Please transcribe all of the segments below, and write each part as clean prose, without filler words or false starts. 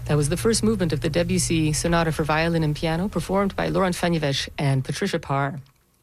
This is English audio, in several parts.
That was the first movement of the Debussy Sonata for Violin and Piano, performed by Laurent Fagnevesh and Patricia Parr.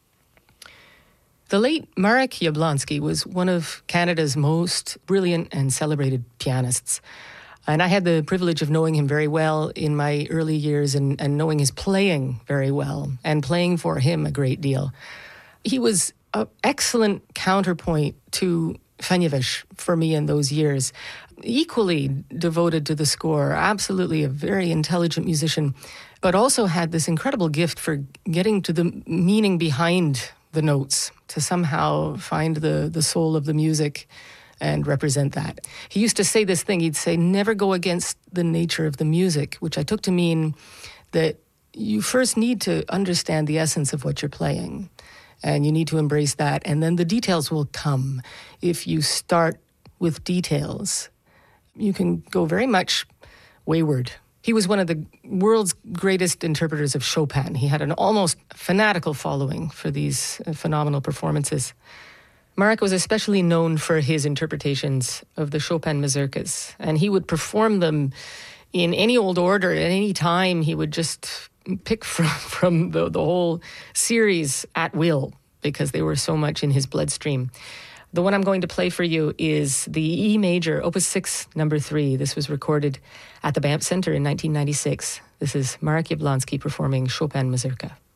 The late Marek Jablonski was one of Canada's most brilliant and celebrated pianists. And I had the privilege of knowing him very well in my early years and knowing his playing very well and playing for him a great deal. He was an excellent counterpoint to Fagnevesh for me in those years. Equally devoted to the score, absolutely a very intelligent musician, but also had this incredible gift for getting to the meaning behind the notes, to somehow find the soul of the music and represent that. He used to say this thing, he'd say, never go against the nature of the music, which I took to mean that you first need to understand the essence of what you're playing, and you need to embrace that, and then the details will come. If you start with details, you can go very much wayward. He was one of the world's greatest interpreters of Chopin. He had an almost fanatical following for these phenomenal performances. Marek was especially known for his interpretations of the Chopin mazurkas, and he would perform them in any old order at any time. He would just pick from the whole series at will because they were so much in his bloodstream. The one I'm going to play for you is the E major, Opus 6, number 3. This was recorded at the Banff Center in 1996. This is Marek Jablonski performing Chopin Mazurka.